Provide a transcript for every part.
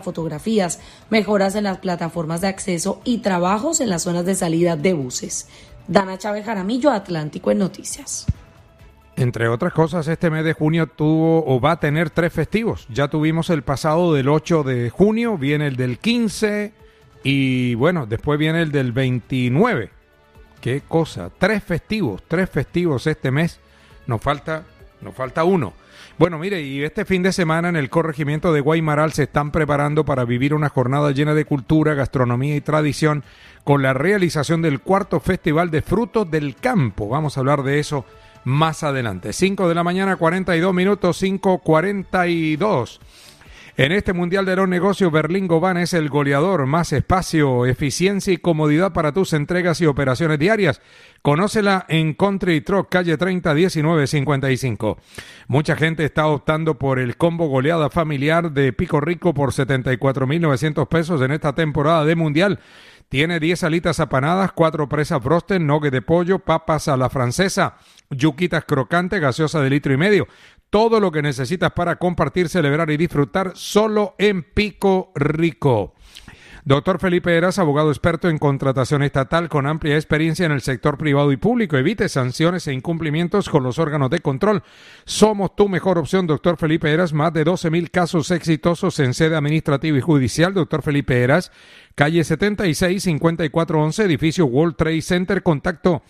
fotografías, mejoras en las plataformas de acceso y trabajos en las zonas de salida de buses. Dana Chávez Jaramillo, Atlántico en Noticias. Entre otras cosas, este mes de junio tuvo o va a tener 3 festivos. Ya tuvimos el pasado del 8 de junio, viene el del 15 y bueno, después viene el del 29. Qué cosa, 3 festivos este mes. Nos falta uno. Bueno, mire, y este fin de semana en el corregimiento de Guaymaral se están preparando para vivir una jornada llena de cultura, gastronomía y tradición con la realización del 4º Festival de Frutos del Campo. Vamos a hablar de eso más adelante. 5 de la mañana, 42 minutos, 5:42. En este Mundial de los Negocios, Berlín Gobán es el goleador. Más espacio, eficiencia y comodidad para tus entregas y operaciones diarias. Conócela en Country Truck, calle 30, 1955. Mucha gente está optando por el combo goleada familiar de Pico Rico por 74,900 pesos en esta temporada de Mundial. Tiene 10 alitas apanadas, 4 presas broster, nugget de pollo, papas a la francesa, yuquitas crocantes, gaseosa de 1,5 litros. Todo lo que necesitas para compartir, celebrar y disfrutar solo en Pico Rico. Doctor Felipe Heras, abogado experto en contratación estatal con amplia experiencia en el sector privado y público. Evite sanciones e incumplimientos con los órganos de control. Somos tu mejor opción, Doctor Felipe Heras. Más de 12,000 casos exitosos en sede administrativa y judicial. Doctor Felipe Heras, calle 76, 5411, edificio World Trade Center. Contacto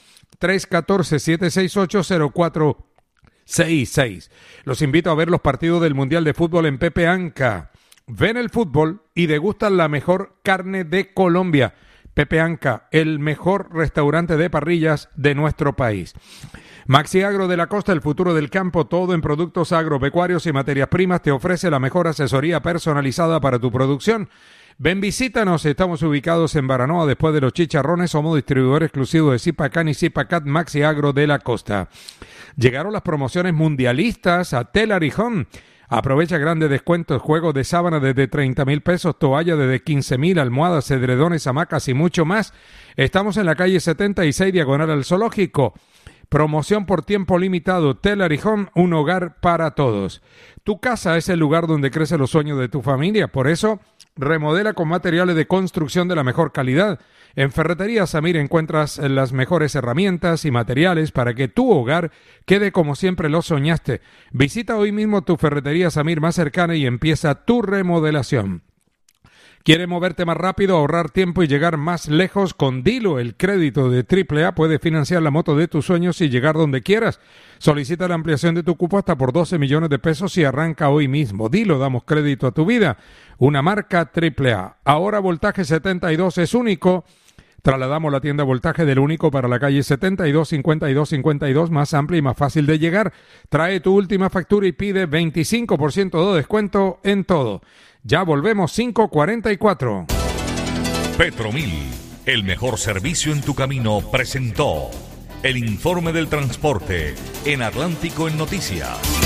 314-768-0466. Los invito a ver los partidos del Mundial de Fútbol en Pepe Anca. Ven el fútbol y degustan la mejor carne de Colombia. Pepe Anca, el mejor restaurante de parrillas de nuestro país. Maxi Agro de la Costa, el futuro del campo, todo en productos agropecuarios y materias primas, te ofrece la mejor asesoría personalizada para tu producción. Ven, visítanos, estamos ubicados en Baranoa, después de los Chicharrones, somos distribuidor exclusivo de Zipacan y Zipacat. Maxi Agro de la Costa. Llegaron las promociones mundialistas a Telary Home. Aprovecha grandes descuentos, juegos de sábana desde 30,000 pesos, toalla desde 15,000, almohadas, edredones, hamacas y mucho más. Estamos en la calle 76, diagonal al Zoológico. Promoción por tiempo limitado, Telary Home, un hogar para todos. Tu casa es el lugar donde crecen los sueños de tu familia, por eso remodela con materiales de construcción de la mejor calidad. En Ferretería Samir encuentras las mejores herramientas y materiales para que tu hogar quede como siempre lo soñaste. Visita hoy mismo tu Ferretería Samir más cercana y empieza tu remodelación. ¿Quieres moverte más rápido, ahorrar tiempo y llegar más lejos? Con Dilo, el crédito de AAA, puedes financiar la moto de tus sueños y llegar donde quieras. Solicita la ampliación de tu cupo hasta por 12 millones de pesos y arranca hoy mismo. Dilo, damos crédito a tu vida. Una marca AAA. Ahora Voltaje 72 es único. Trasladamos la tienda Voltaje del único para la calle 72, 52, 52, más amplia y más fácil de llegar. Trae tu última factura y pide 25% de descuento en todo. Ya volvemos, 5:44. Petromil, el mejor servicio en tu camino, presentó el informe del transporte en Atlántico en Noticias.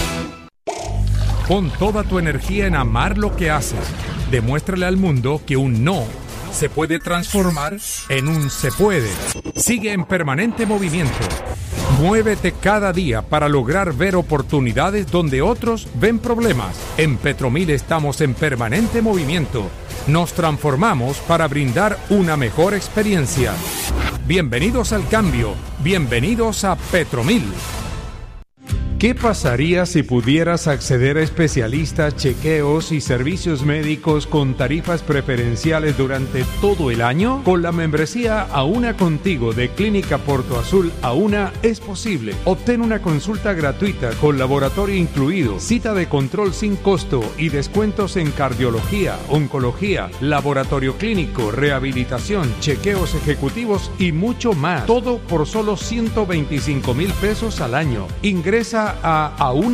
Pon toda tu energía en amar lo que haces. Demuéstrale al mundo que un no se puede transformar en un se puede. Sigue en permanente movimiento. Muévete cada día para lograr ver oportunidades donde otros ven problemas. En Petromil estamos en permanente movimiento. Nos transformamos para brindar una mejor experiencia. Bienvenidos al cambio. Bienvenidos a Petromil. ¿Qué pasaría si pudieras acceder a especialistas, chequeos y servicios médicos con tarifas preferenciales durante todo el año? Con la membresía Auna Contigo de Clínica Porto Azul, Auna es posible. Obtén una consulta gratuita con laboratorio incluido, cita de control sin costo y descuentos en cardiología, oncología, laboratorio clínico, rehabilitación, chequeos ejecutivos y mucho más. Todo por solo 125,000 pesos al año. Ingresa a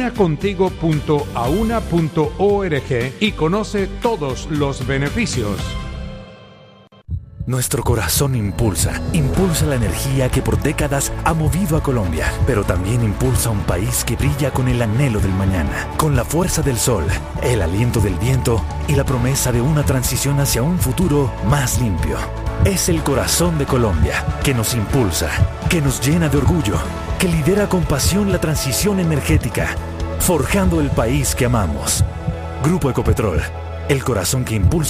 aunacontigo.auna.org y conoce todos los beneficios. Nuestro corazón impulsa la energía que por décadas ha movido a Colombia, pero también impulsa un país que brilla con el anhelo del mañana, con la fuerza del sol, el aliento del viento y la promesa de una transición hacia un futuro más limpio. Es el corazón de Colombia que nos impulsa, que nos llena de orgullo, que lidera con pasión la transición energética, forjando el país que amamos. Grupo Ecopetrol, el corazón que impulsa